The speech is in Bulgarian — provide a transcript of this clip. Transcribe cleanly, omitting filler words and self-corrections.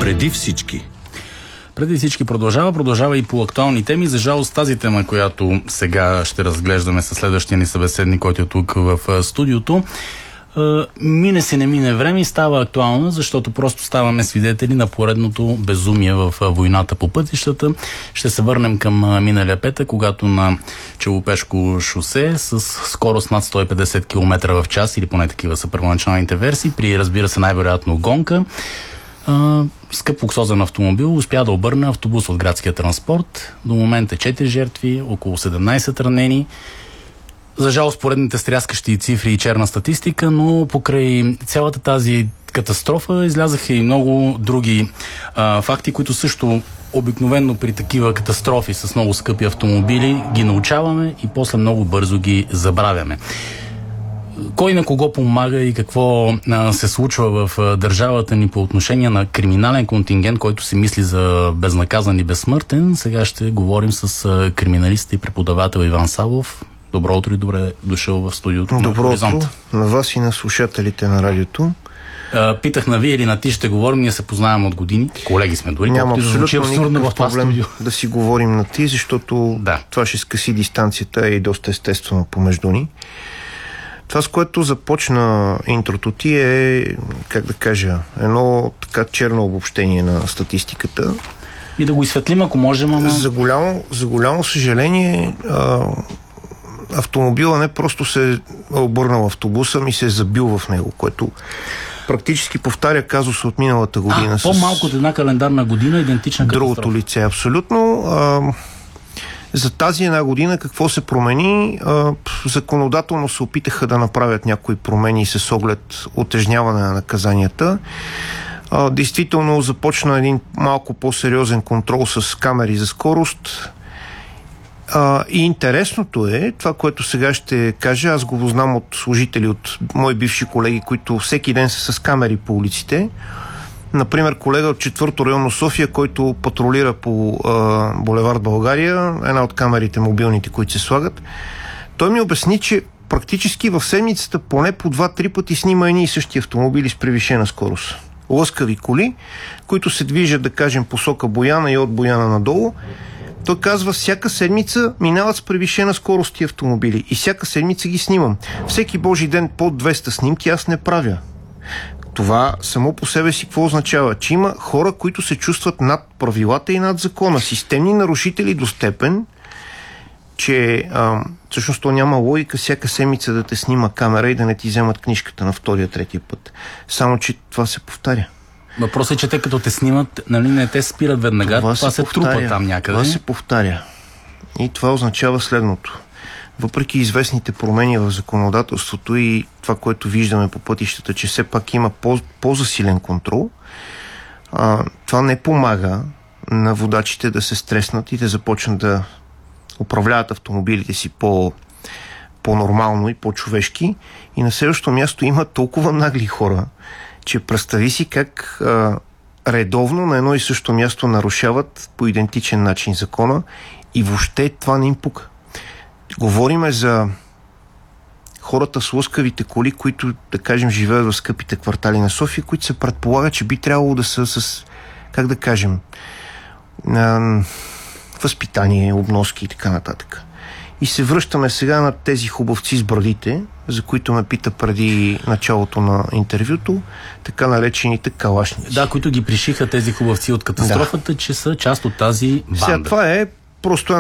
Преди всички. Преди всички продължава и по актуални теми. За жалост тази тема, която сега ще разглеждаме със следващия ни събеседник, който е тук в студиото, мине се не мине време и става актуална, защото просто ставаме свидетели на поредното безумие в войната по пътищата. Ще се върнем към миналия петък, когато на Челопешко шосе с скорост над 150 км в час, или поне такива са първоначалните версии, при, разбира се, най-вероятно гонка, скъп луксозен автомобил успя да обърне автобус от градския транспорт. До момента 4 жертви, около 17 ранени. За жалост, поредните стряскащи цифри и черна статистика, но покрай цялата тази катастрофа излязаха и много други факти, които също обикновено при такива катастрофи с много скъпи автомобили ги научаваме и после много бързо ги забравяме. Кой на кого помага и какво се случва в държавата ни по отношение на криминален контингент, който се мисли за безнаказан и безсмъртен? Сега ще говорим с криминалиста и преподавател Иван Савов. Добро утро и добре дошъл в студиото. Добро утро на вас и на слушателите на радиото. Питах на вие или на ти ще говорим, ние се познаваме от години. Колеги сме дори. Няма абсолютно никакъв проблем да си говорим на ти, защото това ще скъси дистанцията и доста естествено помежду ни. Това, с което започна интрото ти е, как да кажа, едно така черно обобщение на статистиката. И да го изсветлим, ако можем. За голямо съжаление, автомобила не просто се е обърнал автобуса, ми се е забил в него, което практически повтаря казуса от миналата година. По-малко от една календарна година, идентична катастрофа. Другото лице, абсолютно. За тази една година какво се промени? Законодателно се опитаха да направят някои промени с оглед утежняване на наказанията. Действително започна един малко по-сериозен контрол с камери за скорост. И интересното е, това, което сега ще кажа, аз го знам от служители, от мои бивши колеги, които всеки ден са с камери по улиците. Например, колега от 4-то районно София, който патрулира по булевард България, една от камерите мобилните, които се слагат, той ми обясни, че практически в седмицата поне по 2-3 пъти снима едни и същи автомобили с превишена скорост. Лъскави коли, които се движат, да кажем, посока Бояна и от Бояна надолу. Той казва, всяка седмица минават с превишена скорост тия автомобили и всяка седмица ги снимам. Всеки божи ден под 200 снимки аз не правя. Това само по себе си какво означава? Че има хора, които се чувстват над правилата и над закона. Системни нарушители до степен, че всъщност то няма логика всяка седмица да те снима камера и да не ти вземат книжката на втория, третия път. Само, че това се повтаря. Въпросът е, че те като те снимат, нали, не те спират веднага, това се трупа там някъде. Това се повтаря. И това означава следното. Въпреки известните промени в законодателството и това, което виждаме по пътищата, че все пак има по-засилен контрол, това не помага на водачите да се стреснат и да започнат да управляват автомобилите си по-нормално и по-човешки. И на следващото място има толкова нагли хора, че представи си как редовно на едно и също място нарушават по идентичен начин закона и въобще това не им пука. Говориме за хората с лъскавите коли, които, да кажем, живеят в скъпите квартали на София, които се предполага, че би трябвало да са с, как да кажем, възпитание, обноски и така нататък. И се връщаме сега на тези хубавци с брадите, за които ме пита преди началото на интервюто, така наречените калашници. Да, които ги пришиха тези хубавци от катастрофата, че са част от тази банда. Сега това е просто